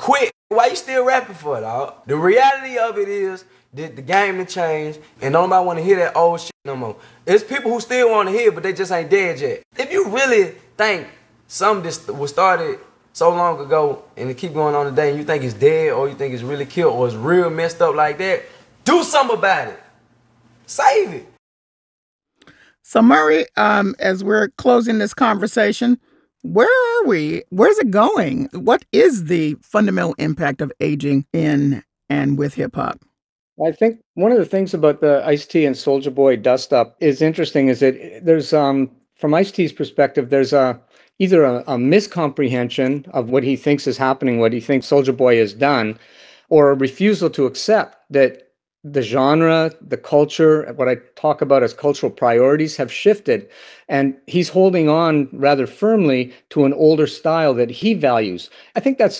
quit. Why you still rapping for it, dog? The reality of it is that the game has changed and nobody want to hear that old shit no more. There's people who still want to hear, but they just ain't dead yet. If you really think some of this was started so long ago and it keep going on today and you think it's dead or you think it's really killed or it's real messed up like that, do something about it. Save it. So Murray, as we're closing this conversation, where are we? Where's it going? What is the fundamental impact of aging in and with hip hop? I think one of the things about the Ice-T and Soulja Boy dust up is interesting is that there's from Ice-T's perspective, there's either a miscomprehension of what he thinks is happening, what he thinks Soulja Boy has done, or a refusal to accept that the genre, the culture, what I talk about as cultural priorities have shifted. And he's holding on rather firmly to an older style that he values. I think that's